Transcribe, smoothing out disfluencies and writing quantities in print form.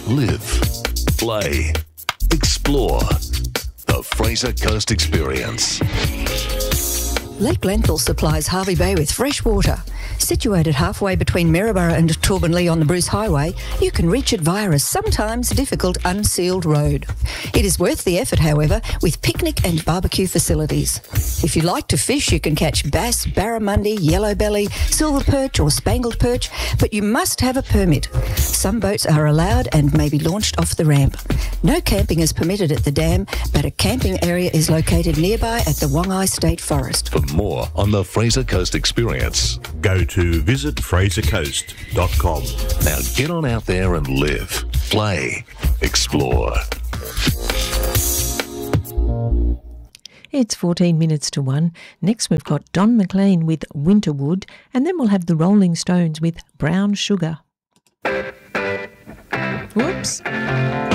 live, play, explore. The Fraser Coast Experience. Lake Glenthal supplies Harvey Bay with fresh water. Situated halfway between Maryborough and Torbanlea on the Bruce Highway, you can reach it via a sometimes difficult unsealed road. It is worth the effort, however, with picnic and barbecue facilities. If you like to fish, you can catch bass, barramundi, yellow belly, silver perch or spangled perch, but you must have a permit. Some boats are allowed and may be launched off the ramp. No camping is permitted at the dam, but a camping area is located nearby at the Wongai State Forest. For more on the Fraser Coast Experience, go to visitfrasercoast.com. Now get on out there and live, play, explore. It's 14 minutes to 1. Next we've got Don McLean with Winterwood, and then we'll have the Rolling Stones with Brown Sugar. Whoops.